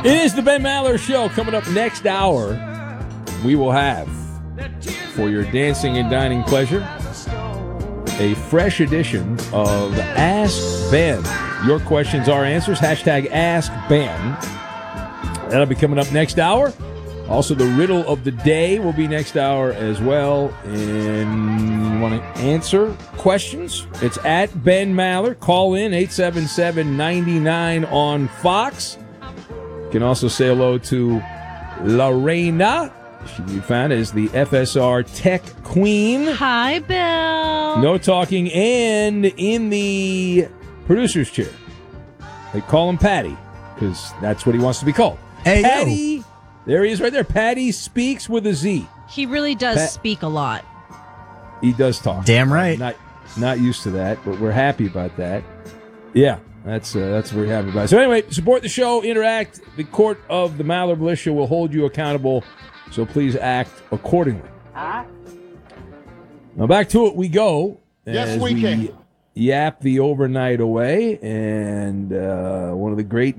It is the Ben Maller Show. Coming up next hour, we will have, for your dancing and dining pleasure, a fresh edition of Ask Ben. Your questions, our answers. Hashtag Ask Ben. That'll be coming up next hour. Also, the riddle of the day will be next hour as well. And you want to answer questions? It's at Ben Maller. Call in 877-99 on Fox. You can also say hello to Lorena. She can be found as the FSR Tech Queen. Hi, Bill. No talking. And in the producer's chair, they call him Patty because that's what he wants to be called. Hey, Patty. yo. There he is right there. Patty speaks with a Z. He really does speak a lot. He does talk. Damn right. Not used to that, but we're happy about that. Yeah, that's what we're happy about. So anyway, support the show, interact. The court of the Maller Militia will hold you accountable, so please act accordingly. Now back to it we go. Yes, we can. Yap the overnight away, and one of the great